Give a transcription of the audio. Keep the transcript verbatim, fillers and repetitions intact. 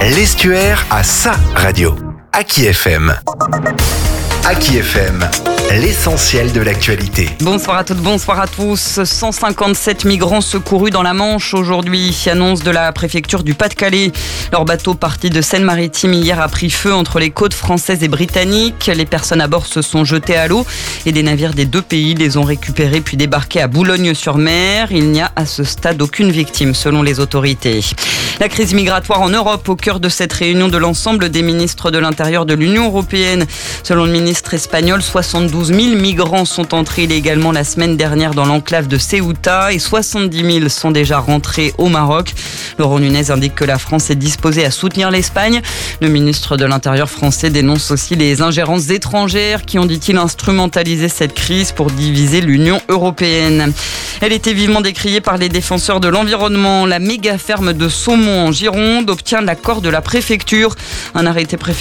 L'Estuaire a sa radio. Aki F M. Aki F M, l'essentiel de l'actualité. Bonsoir à toutes, bonsoir à tous. cent cinquante-sept migrants secourus dans la Manche aujourd'hui, annonce de la préfecture du Pas-de-Calais. Leur bateau parti de Seine-Maritime hier a pris feu entre les côtes françaises et britanniques. Les personnes à bord se sont jetées à l'eau et des navires des deux pays les ont récupérés puis débarqués à Boulogne-sur-Mer. Il n'y a à ce stade aucune victime selon les autorités. La crise migratoire en Europe au cœur de cette réunion de l'ensemble des ministres de l'Intérieur de l'Union européenne. Selon le ministre espagnol, soixante-douze mille migrants sont entrés illégalement la semaine dernière dans l'enclave de Ceuta et soixante-dix mille sont déjà rentrés au Maroc. Laurent Nunez indique que la France est disposée à soutenir l'Espagne. Le ministre de l'Intérieur français dénonce aussi les ingérences étrangères qui ont, dit-il, instrumentalisé cette crise pour diviser l'Union européenne. Elle était vivement décriée par les défenseurs de l'environnement. La méga ferme de saumon en Gironde obtient l'accord de la préfecture. Un arrêté préfectoral